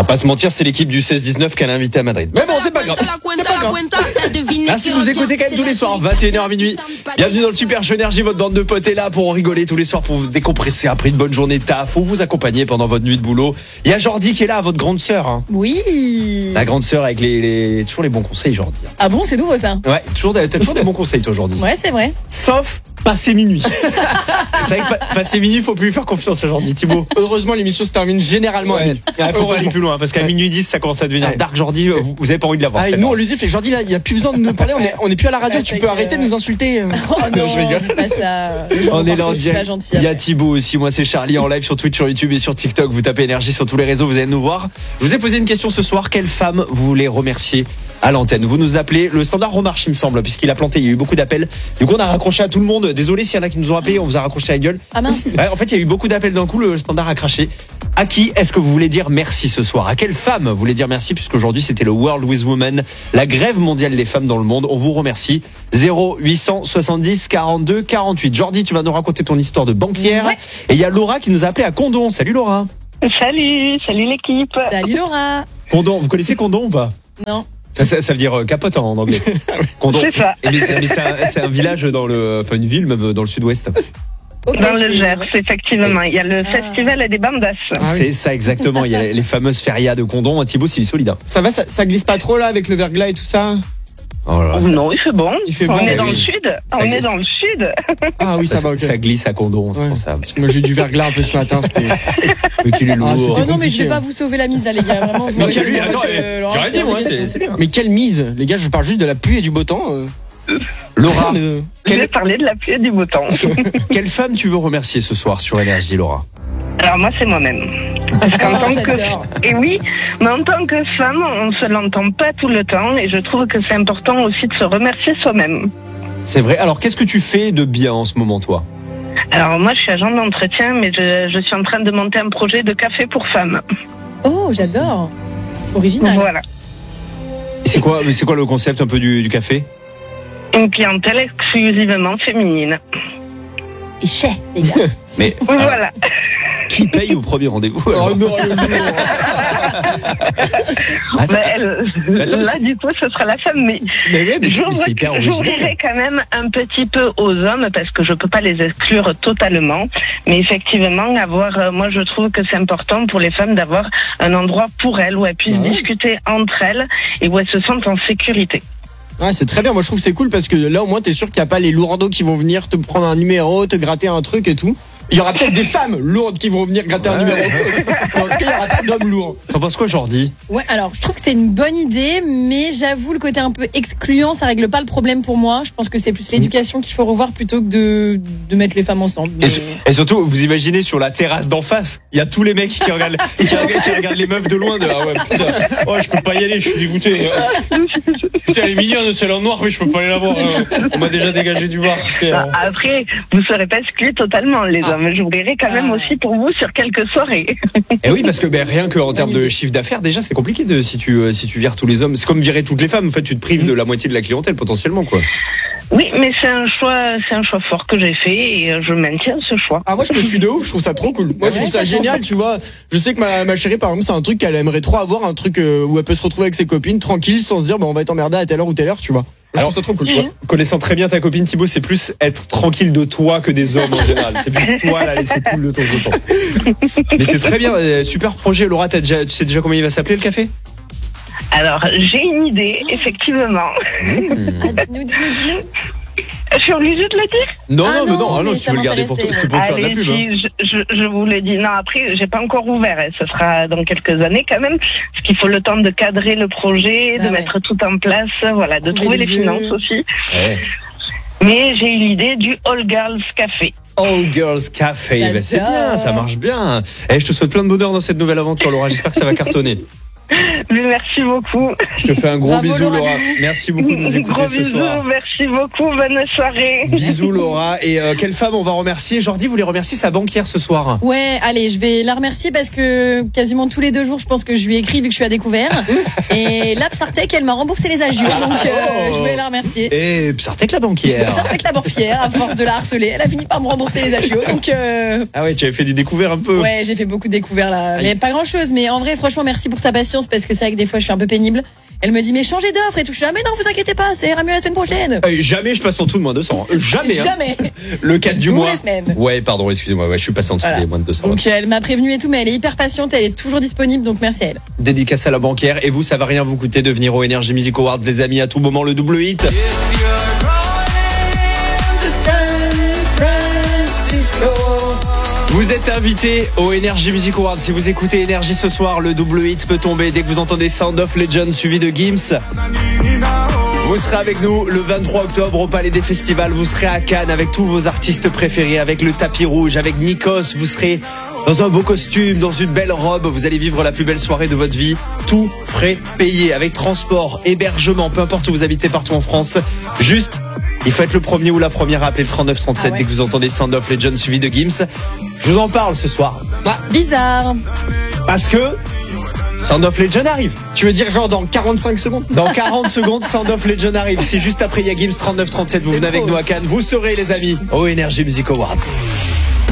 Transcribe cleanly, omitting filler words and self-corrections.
Pas se mentir, c'est l'équipe du 16-19 qu'elle a invité à Madrid. Mais bon, c'est pas grave. Merci de nous écouter quand même tous les soirs, 21h à minuit. Bienvenue dans le Super Show Énergie, votre bande de potes est là pour rigoler tous les soirs, pour vous décompresser après une bonne journée de taf, ou vous accompagner pendant votre nuit de boulot. Il y a Jordi qui est là, votre grande sœur. Hein. Oui. La grande sœur avec toujours les bons conseils, Jordi. Ah bon, c'est nouveau ça? Ouais, t'as toujours des bons conseils, toi, Jordi. Ouais, c'est vrai. Sauf passer minuit. C'est vrai que passer minuit, faut plus lui faire confiance à Jordi. Thibaut. Heureusement, l'émission se termine généralement à minuit. Il faut pas aller plus loin, parce qu'à minuit 10, ça commence à devenir dark. Jordi, vous avez pas envie de l'avoir. Nous, on lui dit, fait Jordi, là, il y a plus besoin de nous parler, on est plus à la radio, tu peux arrêter de nous insulter. Oh non, je rigole. C'est pas ça. On est là en direct. direct. Il y a Thibaut aussi, moi c'est Charlie en live sur Twitch, sur YouTube et sur TikTok. Vous tapez Énergie sur tous les réseaux, vous allez nous voir. Je vous ai posé une question ce soir. Quelle femme vous voulez remercier à l'antenne? Vous nous appelez. Le standard remarche, il me semble, puisqu'il a planté. Il y a eu beaucoup d'appels. Du coup, on a raccroché à tout le monde. Désolé s'il y en a qui nous ont appelé. On vous a raccroché la gueule. Ah mince. Ouais, en fait, il y a eu beaucoup d'appels d'un coup. Le standard a craché. À qui est-ce que vous voulez dire merci ce soir? À quelle femme vous voulez dire merci? Puisqu'aujourd'hui, c'était le World with Women, la grève mondiale des femmes dans le monde. On vous remercie. 0870 42 48. Jordi, tu vas nous raconter ton histoire de banquière. Ouais. Et il y a Laura qui nous a appelé à Condon. Salut Laura. Salut l'équipe. Salut Laura. Condon, vous connaissez Condon ou pas? Non. Ça veut dire capote en anglais. Condon. C'est ça. Mais c'est un village une ville même dans le sud-ouest. Okay, dans le Gers, effectivement. Il y a le festival des bandas. C'est ça exactement. Il y a les fameuses férias de Condon. Thibaut, c'est solide. Ça va, ça glisse pas trop là avec le verglas et tout ça? Oh là là, non, il fait bon. On est dans le oui. sud. Ça glisse. Dans le sud. Ah oui, ça va, ok. Ça glisse à Condon, c'est Ouais. pour ça. Parce que moi j'ai eu du verglas un peu ce matin, c'était... Mais qu'il est lourd. c'était Oh non, mais je compliqué, vais pas vous sauver la mise là, les gars. Vraiment, vous. Mais voyez lui, dans attends, votre, Laurent, j'ai rien dit, moi, c'est c'est bien. Mais quelle mise? Les gars, je parle juste de la pluie et du beau temps. Laura, Je vais parler de la pluie et du beau temps. quelle femme tu veux remercier ce soir sur Énergie, Laura? Alors moi, c'est moi-même. Parce qu'en tant j'adore. et oui, mais en tant que femme, on se l'entend pas tout le temps, et je trouve que c'est important aussi de se remercier soi-même. C'est vrai. Alors, qu'est-ce que tu fais de bien en ce moment, toi? Alors moi, je suis agent d'entretien, mais je suis en train de monter un projet de café pour femmes. Oh, j'adore. Original. Voilà. C'est quoi le concept un peu du café? Une clientèle exclusivement féminine. Et chais, les gars. Mais Voilà. qui paye au premier rendez-vous? Oh alors non, Attends, attends, Là, du coup, ce sera la femme, mais mais c'est hyper original. j'ouvrirai quand même un petit peu aux hommes, parce que je peux pas les exclure totalement. Mais effectivement, moi, je trouve que c'est important pour les femmes d'avoir un endroit pour elles où elles puissent discuter entre elles et où elles se sentent en sécurité. Ouais, c'est très bien. Moi, je trouve que c'est cool parce que là, au moins, t'es sûr qu'il n'y a pas les lourdeaux qui vont venir te prendre un numéro, te gratter un truc et tout. Il y aura peut-être des femmes lourdes qui vont venir gratter un numéro. Mais en tout cas, il n'y aura pas d'hommes lourds. T'en penses quoi, Jordi? Ouais, alors je trouve que c'est une bonne idée, mais j'avoue le côté un peu excluant, ça règle pas le problème pour moi. Je pense que c'est plus l'éducation qu'il faut revoir plutôt que de mettre les femmes ensemble. Mais... Et surtout, vous imaginez sur la terrasse d'en face, il y a tous les mecs qui regardent, qui regardent les meufs de loin. Ah ouais, putain, oh, je peux pas y aller, je suis dégoûté. Putain, elle est mignonne, celle en noir, mais je peux pas aller la voir. On m'a déjà dégagé du bar. Après, vous serez pas exclus totalement, les hommes. J'ouvrirai quand même aussi pour vous sur quelques soirées. Et oui, parce que rien qu'en termes de chiffre d'affaires, déjà, c'est compliqué si tu vires tous les hommes. C'est comme virer toutes les femmes. En fait, tu te prives de la moitié de la clientèle potentiellement, quoi. Oui, mais c'est un choix fort que j'ai fait et je maintiens ce choix. Ah, moi, je te suis de ouf, je trouve ça trop cool. Moi, je trouve ça génial, tu vois. Je sais que ma chérie, par exemple, c'est un truc qu'elle aimerait trop avoir, un truc où elle peut se retrouver avec ses copines, tranquille, sans se dire, on va être emmerdé à telle heure ou telle heure, tu vois. Je trouve ça trop cool. Connaissant très bien ta copine Thibaut, c'est plus être tranquille de toi que des hommes en général. C'est plus toi la laisser cool de temps en temps. Mais c'est très bien, super projet. Laura, tu sais déjà comment il va s'appeler le café? Alors, j'ai une idée, effectivement. Ah, dis-nous. Je suis obligée de le dire? Non, mais si tu ça veux le garder pour toi, m'intéressait, c'était pour te faire de la Allez, pub. je vous l'ai dit. Non, après, j'ai pas encore ouvert. Ce sera dans quelques années quand même. Parce qu'il faut le temps de cadrer le projet, de mettre tout en place, voilà, de trouver les finances aussi. Ouais. Mais j'ai eu l'idée du All Girls Café. All Girls Café, ben, c'est bien, ça marche bien. Et je te souhaite plein de bonheur dans cette nouvelle aventure, Laura. J'espère que ça va cartonner. Mais merci beaucoup. Je te fais un gros Bravo, bisou, Laura. Laura. Merci beaucoup de nous écouter Gros ce bisous, soir. merci beaucoup, bonne soirée. Bisous, Laura. Et quelle femme on va remercier? Jordi voulait remercier sa banquière ce soir. Ouais, allez, je vais la remercier parce que quasiment tous les 2 jours, je pense que je lui ai écrit vu que je suis à découvert. Et là, Psartec, elle m'a remboursé les agios, donc je voulais la remercier. Et Psartec la banquière. Psartec la banquière, à force de la harceler, elle a fini par me rembourser les agios, donc Ah ouais, tu avais fait du découvert un peu. ouais, j'ai fait beaucoup de découvertes là, mais pas grand chose. Mais en vrai, franchement, merci pour sa patience parce que c'est vrai que des fois, je suis un peu pénible. Elle me dit mais changez d'offre et tout. Je suis là, mais non, vous inquiétez pas, ça ira mieux la semaine prochaine. Jamais je passe en dessous de moins 200. Jamais. Hein. Jamais. Le 4 du Tous mois. les semaines. Ouais, pardon, excusez-moi. Ouais, je suis passé en dessous Voilà. des moins de 200. Donc elle m'a prévenue et tout, mais elle est hyper patiente, elle est toujours disponible, donc merci à elle. Dédicace à la banquière. Et vous, ça va rien vous coûter de venir au Energy Music Awards, les amis, à tout moment, le double hit. Vous êtes invité au Energy Music Awards. Si vous écoutez Energy ce soir, le double hit peut tomber dès que vous entendez Sound of Legend suivi de Gims. Vous serez avec nous le 23 octobre au Palais des Festivals. Vous serez à Cannes avec tous vos artistes préférés, avec le tapis rouge, avec Nikos. Vous serez dans un beau costume, dans une belle robe. Vous allez vivre la plus belle soirée de votre vie. Tout frais payé, avec transport, hébergement, peu importe où vous habitez partout en France. Juste, il faut être le premier ou la première à appeler le 3937 dès que vous entendez Sound of Legend suivi de Gims. Je vous en parle ce soir. Bizarre. Parce que Sound of Legend arrive. Tu veux dire genre dans 45 secondes? Dans 40 secondes, Sound of Legend arrive. C'est juste après, il y a Gims 3937. Vous venez avec nous à Cannes. Vous serez, les amis, au Energy Music Awards.